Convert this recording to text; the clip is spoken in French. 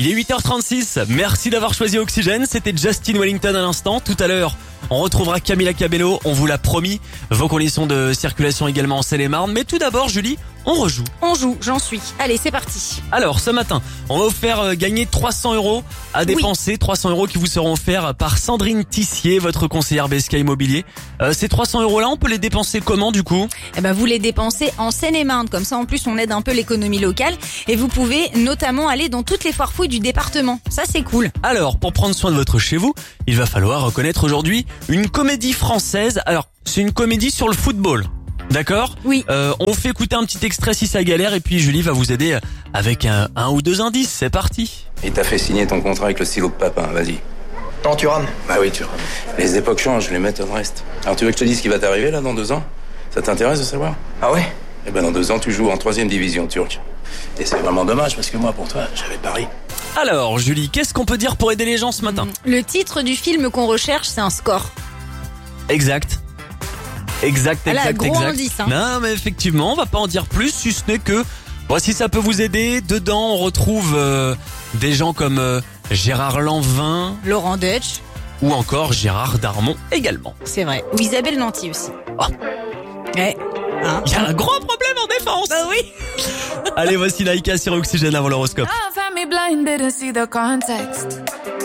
Il est 8h36, merci d'avoir choisi Oxygène, c'était Justin Wellington à l'instant. Tout à l'heure, on retrouvera Camila Cabello, on vous l'a promis. Vos conditions de circulation également en Seine-et-Marne. Mais tout d'abord, Julie, on rejoue. On joue, j'en suis. Allez, c'est parti. Alors, ce matin, on va vous faire gagner 300 € à dépenser. 300 € qui vous seront offerts par Sandrine Tissier, votre conseillère BSK Immobilier. Ces 300 € là, on peut les dépenser comment du coup ? Eh ben, vous les dépensez en Seine-et-Marne. Comme ça, en plus, on aide un peu l'économie locale. Et vous pouvez notamment aller dans toutes les foires fouilles du département. Ça, c'est cool. Alors, pour prendre soin de votre chez vous, il va falloir reconnaître aujourd'hui une comédie française. Alors, c'est une comédie sur le football. D'accord ? Oui. On fait écouter un petit extrait si ça galère et puis Julie va vous aider avec un ou deux indices. C'est parti. Il t'a fait signer ton contrat avec le stylo de papin, vas-y. Non, tu rames. Bah oui, tu rames. Les époques changent, les méthodes restent. Alors tu veux que je te dise ce qui va t'arriver là dans 2 ans ? Ça t'intéresse de savoir ? Ah ouais ? Eh ben dans 2 ans, tu joues en 3e division turque. Et c'est vraiment dommage parce que moi, pour toi, j'avais pari. Alors Julie, qu'est-ce qu'on peut dire pour aider les gens ce matin ? Le titre du film qu'on recherche, c'est un score. Exact. Là, gros indice, hein. Non, mais effectivement, on va pas en dire plus, si ce n'est que, si ça peut vous aider, dedans on retrouve des gens comme Gérard Lanvin Laurent Deutsch. ou encore Gérard Darmon également. C'est vrai. Ou Isabelle Nanty aussi. Oh. Ouais. Hein. Il y a un gros problème en défense. Bah oui. Allez, voici Laïka sur Oxygène avant l'horoscope. Love had me blinded to see the context.